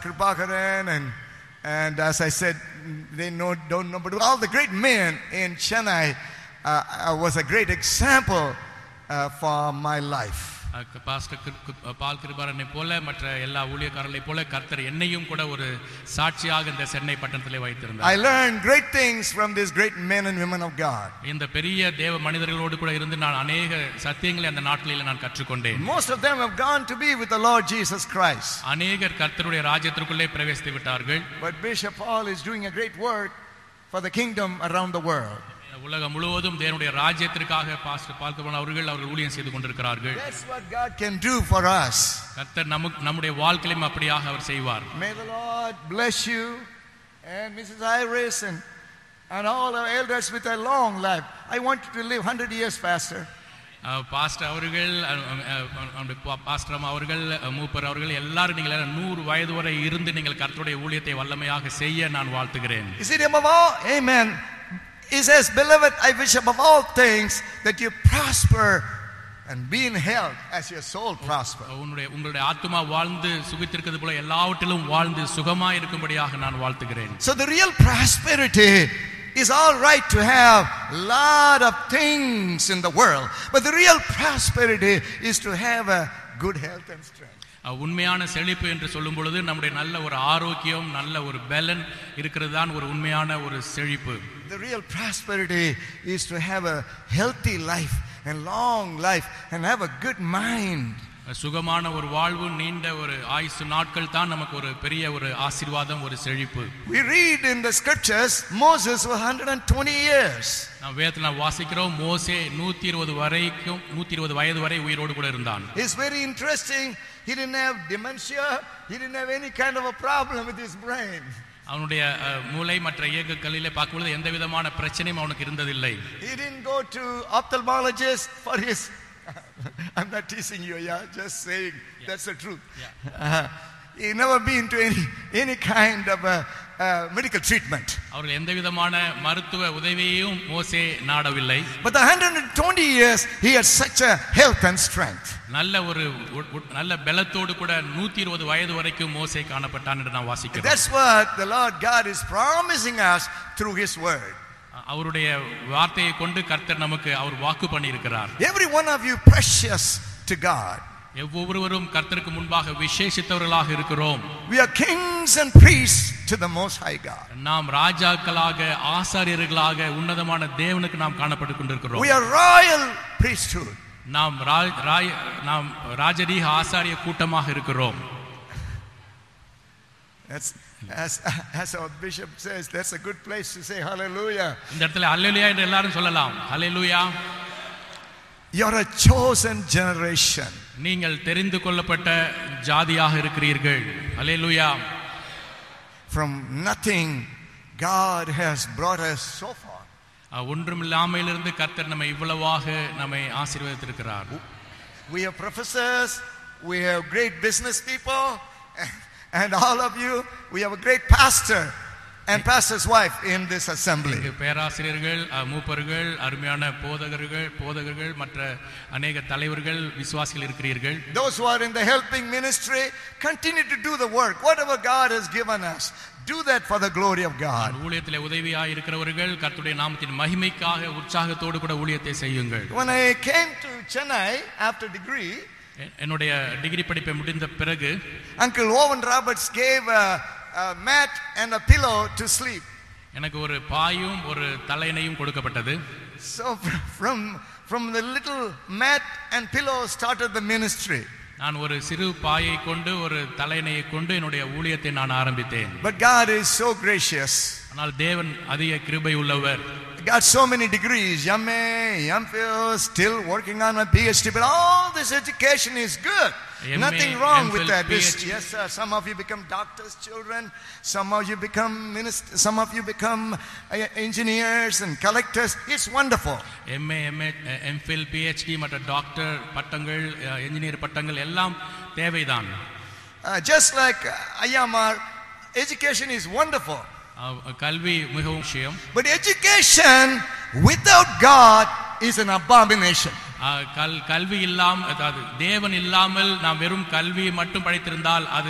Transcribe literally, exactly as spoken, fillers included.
Kripakaran and and as I said, they know don't know, but all the great men in Chennai uh, was a great example uh, for my life. Pastor பால் கிருபாரனை போல மற்ற எல்லா ஊழியக்காரர்களை போல கர்த்தர் என்னையும் கூட ஒரு சாட்சியாக இந்த சென்னை பட்டணத்திலே வைத்திருந்தார். I learned great things from these great men and women of God. இந்த பெரிய தேவ மனிதர்களோடு கூட இருந்து நான் अनेक சத்தியங்களை அந்த நாட்களில் நான் கற்றுக்கொண்டேன். Most of them have gone to be with the Lord Jesus Christ. अनेகர் கர்த்தருடைய ராஜ்யத்திற்குள்ளே பிரவேசித்து விட்டார்கள். But Bishop Paul is doing a great work for the kingdom around the world. உலகம் முழுவதும் தேவனுடைய ராஜ்யத்திற்காக பாஸ்டர் பால் கிருபாரன் அவர்கள் அவர்கள் ஊழியம் செய்து கொண்டிருக்கிறார்கள். That's what God can do for us. கர்த்தர் நமக்கு நம்முடைய வாழ்க்கையிலும் அப்படியாக அவர் செய்வார். May the Lord bless you and Missus Iris and and all our elders with a long life. I want you to live one hundred years, Pastor. Pastor அவர்கள் pastor அவர்கள் மூப்பர் அவர்கள் எல்லாரும் நீங்கள் நூறு வயது வரை இருந்து நீங்கள் கர்த்தருடைய ஊழியத்தை வல்லமையாக செய்ய நான் வாழ்த்துகிறேன். Is it above all? Amen. He says, beloved, I wish above all things that you prosper and be in health as your soul prosper. உன்னுடைய உங்களுடைய ஆத்துமா வாழ்ந்து சுகித்திருக்கிறது போல எல்லாவற்றிலும் வாழ்ந்து சுகமாய் இருக்கும்படியாக நான் வாழ்த்துகிறேன். So the real prosperity is all right to have a lot of things in the world, but the real prosperity is to have a good health and strength. உண்மையான செழிப்பு என்று சொல்லும் பொழுது நம்முடைய நல்ல ஒரு ஆரோக்கியம் நல்ல ஒரு பலன் இருக்கிறது தான் ஒரு உண்மையான ஒரு செழிப்பு. The real prosperity is to have a healthy life and long life and have a good mind. சுகமான ஒரு வாழ்வு நீண்ட ஒரு ஆயுசு நாட்கள் தான் நமக்கு ஒரு பெரிய ஒரு ஆசீர்வாதம் ஒரு செழிப்பு. We read in the scriptures Moses was one hundred twenty years. நாம் வேதத்துல வாசிக்கிறோம் மோசே நூற்று இருபது வரைக்கும் நூற்று இருபது வயது வரை உயிரோடு கூட இருந்தான். It's very interesting. He didn't have dementia. He didn't have any kind of a problem with his brain. அவனுடைய மூளை மற்ற இயக்கங்களிலே பார்க்கும்போது எந்த விதமான பிரச்சனையும் அவனுக்கு இருந்ததில்லை. He didn't go to ophthalmologist for his I'm not teasing you, yeah, just saying yeah. That's the truth. Yeah. Uh, he never been to any any kind of a uh, medical treatment. அவர்கள் எந்த விதமான மருத்துவ உதவியையும் மோசே நாடவில்லை. But the one hundred twenty years he had such a health and strength. நல்ல ஒரு நல்ல பலத்தோடு கூட நூற்று இருபது வயது வரைக்கும் மோசே காணப்பட்டான் என்று நான் வாசிக்கிறேன். That's what the Lord God is promising us through his word. அவருடைய வார்த்தையை கொண்டு கர்த்தர் நமக்கு அவர் வாக்கு பண்ணி இருக்கிறார். Every one of you precious to God. ஒவ்வொருவரும் கர்த்தருக்கு முன்பாக விசேஷித்தவர்களாக இருக்கிறோம். We are kings and priests to the most high God. நாம் ராஜாக்களாக ஆசாரியர்களாக உன்னதமான தேவனுக்கு நாம் காணப்பட்டு கொண்டிருக்கிறோம். We are royal priesthood. நாம் நாம் ராஜரீக ஆசாரிய கூட்டமாக இருக்கிறோம். That's as as our bishop says, that's a good place to say hallelujah. இந்த இடத்துல ஹalleluya என்று எல்லாரும் சொல்லலாம். hallelujah. You're a chosen generation. நீங்கள் தெரிந்து கொள்ளப்பட்ட ஜாதியாக இருக்கிறீர்கள். hallelujah. From nothing God has brought us so far. ஒன்றுமில்லாமையிலிருந்து கர்த்தர் நம்மை இவ்வளவாக நம்மை ஆசீர்வதித்திருக்கிறார். We have professors, we have great business people, and all of you, we have a great pastor and pastor's wife in this assembly. பேராசிரியர்கள் மூப்பர்கள் அருமையான போதகர்கள் போதகர்கள் மற்ற अनेक தலைவர்கள் விசுவாசிகள் இருக்கிறீர்கள். Those who are in the helping ministry, continue to do the work whatever God has given us. Do that for the glory of God. ஊழியத்திலே உதவியாய் இருக்கிறவர்கள் கர்த்தருடைய நாமத்தின் மகிமைக்காக உற்சாகத்தோடு கூட ஊழியத்தை செய்யுங்கள். When I came to Chennai after degree, என்னுடைய டிகிரி படிப்பை முடிந்த பிறகு Uncle Owen Roberts gave a, a mat and a pillow to sleep. எனக்கு ஒரு பாயும் ஒரு தலையணையும் கொடுக்கப்பட்டது. So from from the little mat and pillow started the ministry. நான் ஒரு சிறு பாயை கொண்டு ஒரு தலையணையை கொண்டு என்னுடைய ஊழியத்தை நான் ஆரம்பித்தேன். But God is so gracious. ஆனால் தேவன் அதிக கிருபை உள்ளவர். Got so many degrees, M A, M Phil, still working on my PhD, but all this education is good. M A, nothing wrong M Phil, with that. This, yes, sir. Some of you become doctors' children. Some of you become ministers. Some of you become uh, engineers and collectors. It's wonderful. M A, M A, M Phil, PhD, மற்ற doctor பட்டங்கள், engineer பட்டங்கள் எல்லாம் தேவைதான். Just like Ayyamar, education is wonderful. கல்வி மிகவும் முக்கியம். But education without God is an abomination. கல்வி இல்லாமல் அதாவது தேவன் இல்லாமல் நாம் வெறும் கல்வி மட்டும் படித்திருந்தால் அது